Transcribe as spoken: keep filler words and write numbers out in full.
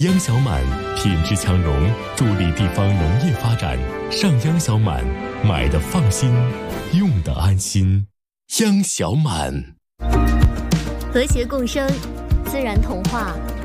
央小满品质强融，助力地方农业发展。上央小满，买的放心，用的安心。央小满， 和谐共生，自然童话。